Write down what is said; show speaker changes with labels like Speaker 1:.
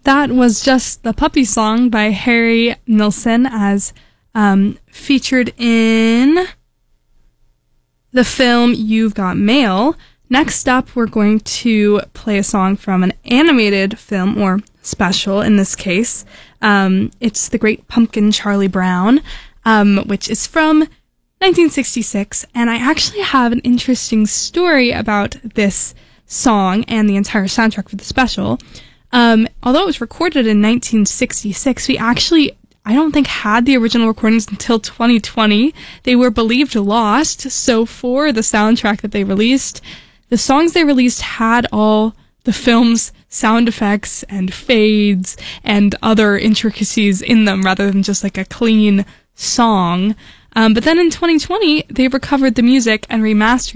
Speaker 1: That was just the Puppy Song by Harry Nilsson, as featured in the film You've Got Mail. Next up, we're going to play a song from an animated film, or special in this case. It's The Great Pumpkin, Charlie Brown, which is from 1966, and I actually have an interesting story about this song and the entire soundtrack for the special. Although it was recorded in 1966, we actually, I don't think, had the original recordings until 2020. They were believed lost, so for the soundtrack that they released, the songs they released had all the film's sound effects and fades and other intricacies in them, rather than just like a clean song. But then in 2020, they recovered the music and remastered